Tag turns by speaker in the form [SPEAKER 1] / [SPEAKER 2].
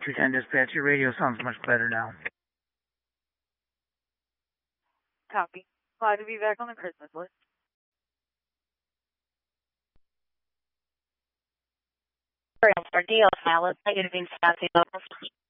[SPEAKER 1] 210 dispatch, your radio sounds much better now.
[SPEAKER 2] Copy. Glad to be back on the Christmas list.
[SPEAKER 3] For deal, let's let you to be